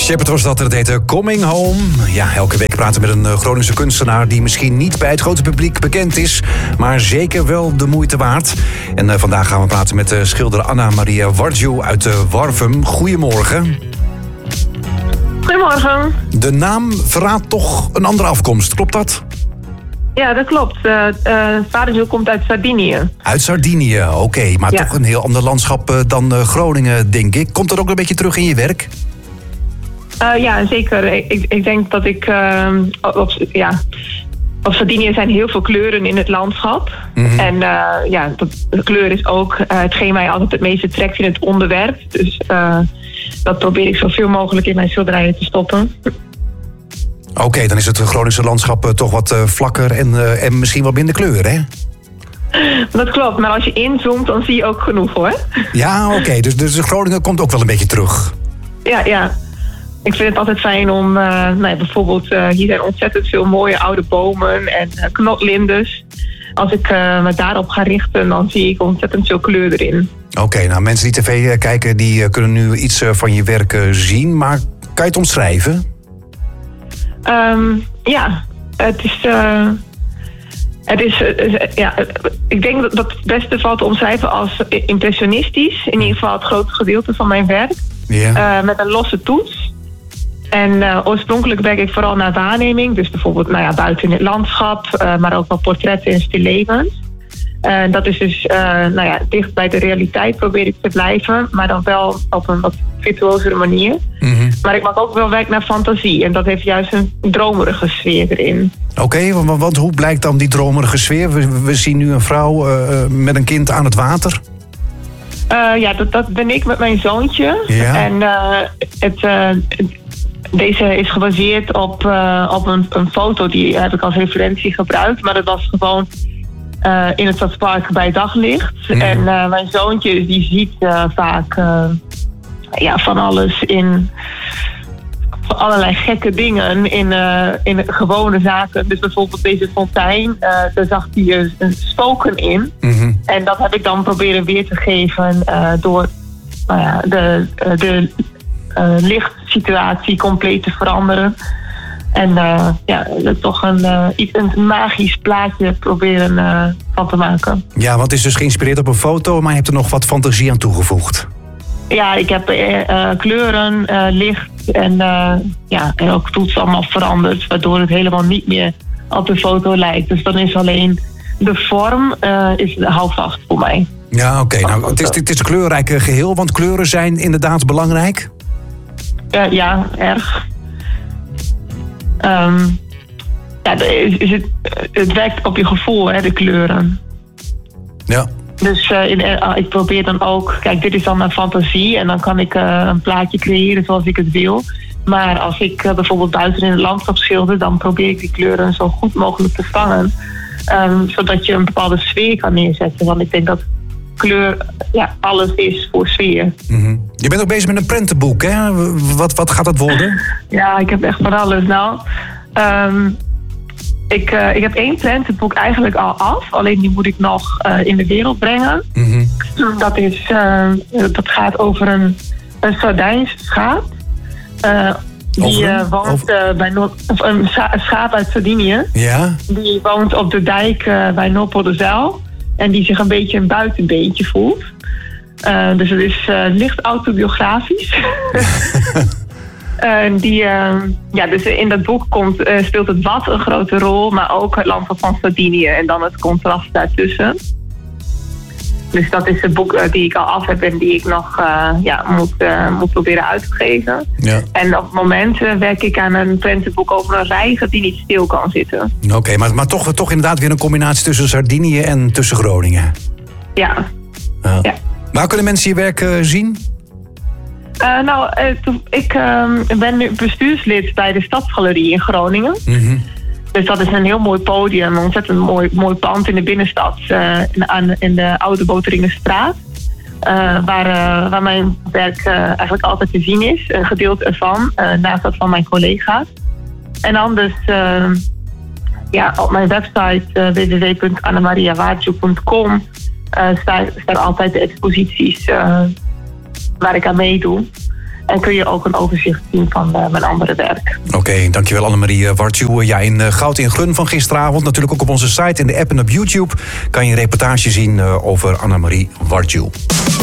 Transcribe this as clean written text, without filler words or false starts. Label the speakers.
Speaker 1: Shepard was dat, het heette Coming Home. Ja, elke week praten we met een Groningse kunstenaar die misschien niet bij het grote publiek bekend is, maar zeker wel de moeite waard. En vandaag gaan we praten met schilder Anna Maria Wardziu uit Warffum. Goedemorgen.
Speaker 2: Goedemorgen.
Speaker 1: De naam verraadt toch een andere afkomst, klopt dat?
Speaker 2: Ja, dat klopt. Wardziu komt uit Sardinië.
Speaker 1: Uit Sardinië, oké. Maar
Speaker 2: ja.
Speaker 1: Toch een heel ander landschap dan Groningen, denk ik. Komt dat ook een beetje terug in je werk?
Speaker 2: Ja, zeker. Ik denk dat ik... op Sardinië zijn heel veel kleuren in het landschap. Mm-hmm. En de kleur is ook hetgeen mij altijd het meeste trekt in het onderwerp. Dus dat probeer ik zoveel mogelijk in mijn schilderijen te stoppen.
Speaker 1: Oké, dan is het Groningse landschap toch wat vlakker en misschien wat minder kleur, hè?
Speaker 2: Dat klopt, maar als je inzoomt, dan zie je ook genoeg, hoor.
Speaker 1: Ja, oké. Dus Groningen komt ook wel een beetje terug.
Speaker 2: Ja. Ik vind het altijd fijn om... bijvoorbeeld, hier zijn ontzettend veel mooie oude bomen en knotlindes. Als ik me daarop ga richten, dan zie ik ontzettend veel kleur erin. Oké,
Speaker 1: nou, mensen die tv kijken, die kunnen nu iets van je werk zien. Maar kan je het omschrijven?
Speaker 2: Ik denk dat het beste valt te omschrijven als impressionistisch. In ieder geval het grootste gedeelte van mijn werk. Yeah. Met een losse toets. En oorspronkelijk werk ik vooral naar waarneming. Dus bijvoorbeeld buiten in het landschap. Maar ook wel portretten en stillevens. Dat is dus dicht bij de realiteit probeer ik te blijven. Maar dan wel op een wat virtuozere manier. Mm-hmm. Maar ik maak ook wel werk naar fantasie. En dat heeft juist een dromerige sfeer erin.
Speaker 1: Oké, want hoe blijkt dan die dromerige sfeer? We zien nu een vrouw met een kind aan het water.
Speaker 2: Dat ben ik met mijn zoontje. Ja. En deze is gebaseerd op een foto. Die heb ik als referentie gebruikt. Maar dat was gewoon in het stadspark bij daglicht. Mm. En mijn zoontje die ziet vaak van alles in allerlei gekke dingen in gewone zaken. Dus bijvoorbeeld deze fontein, daar zag hij een spoken in. Mm-hmm. En dat heb ik dan proberen weer te geven door de lichtsituatie compleet te veranderen. En toch een magisch plaatje proberen van te maken. Ja, want het is dus geïnspireerd op een foto, maar je hebt er nog wat fantasie aan toegevoegd. Ja, ik heb kleuren, licht en ook toetsen allemaal veranderd, waardoor het helemaal niet meer op de foto lijkt. Dus dan is alleen de vorm is houvast voor mij. Ja, oké. Nou, het is een kleurrijk geheel, want kleuren zijn inderdaad belangrijk. Ja, erg. Het werkt op je gevoel, hè, de kleuren. Ja. Dus ik probeer dan ook... Kijk, dit is dan mijn fantasie en dan kan ik een plaatje creëren zoals ik het wil. Maar als ik bijvoorbeeld buiten in het landschap schilder, dan probeer ik die kleuren zo goed mogelijk te vangen. Zodat je een bepaalde sfeer kan neerzetten. Want ik denk dat kleur alles is voor sfeer. Mm-hmm. Je bent ook bezig met een prentenboek, hè? Wat gaat dat worden? Ja, ik heb echt van alles. Nou, ik heb 1 prentenboek eigenlijk al af. Alleen die moet ik nog in de wereld brengen. Mm-hmm. Dat gaat over een Sardijnse schaap. Die woont bij een schaap uit Sardinië. Ja? Die woont op de dijk bij Noordpolderzuil. En die zich een beetje een buitenbeentje voelt. Dus het is licht autobiografisch. Dus in dat boek speelt het wat een grote rol, maar ook het landschap van Sardinië en dan het contrast daartussen. Dus dat is het boek die ik al af heb en die ik nog moet proberen uit te geven. Ja. En op het moment werk ik aan een prentenboek over een reiger die niet stil kan zitten. Oké, maar toch inderdaad weer een combinatie tussen Sardinië en tussen Groningen. Ja. Ja. Waar kunnen mensen je werk zien? Ik ben nu bestuurslid bij de Stadsgalerie in Groningen. Mm-hmm. Dus dat is een heel mooi podium, een ontzettend mooi pand in de binnenstad, in de Oude Boteringenstraat. Waar mijn werk eigenlijk altijd te zien is, een gedeelte ervan, naast dat van mijn collega's. En anders op mijn website www.annamariawardziu.com staan altijd de exposities waar ik aan meedoe. En kun je ook een overzicht zien van mijn andere werk.
Speaker 1: Oké, dankjewel Annemarie Wartjoe. Ja, in Goud in Gun van gisteravond. Natuurlijk ook op onze site, in de app en op YouTube kan je een reportage zien over Annemarie Wartjoe.